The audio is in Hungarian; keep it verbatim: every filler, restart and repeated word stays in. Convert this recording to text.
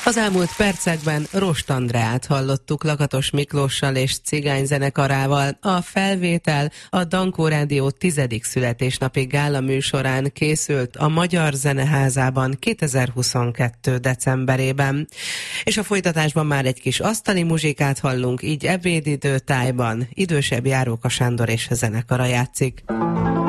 Az elmúlt percekben Rost Andreát hallottuk Lakatos Miklóssal és Cigány zenekarával. A felvétel a Dankó Rádió tizedik születésnapi gála műsorán készült a Magyar Zeneházában kétezer-huszonkettő decemberében. És a folytatásban már egy kis asztali muzsikát hallunk, így ebédidő tájban idősebb Járóka Sándor és a zenekara játszik.